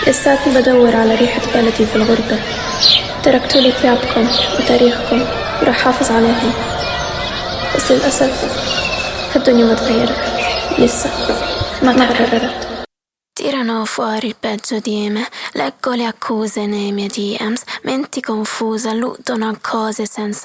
لساتني بدور على ريحة بلدي في الغربة. تركتولي ثيابكم وتاريخكم وراح حافظ عليهم، بس للأسف الدنيا ما تغيرت، لسه ما تحررت. Tirano fuori il peggio di me, leggo le accuse nei miei DMs, menti confusa, alludono a cose senza